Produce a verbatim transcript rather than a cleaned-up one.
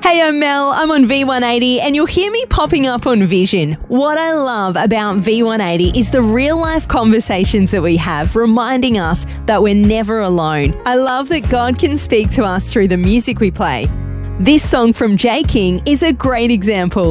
Hey, I'm Mel, I'm on V one eighty and you'll hear me popping up on Vision. What I love about V one eighty is the real life conversations that we have, reminding us that we're never alone. I love that God can speak to us through the music we play. This song from J King is a great example.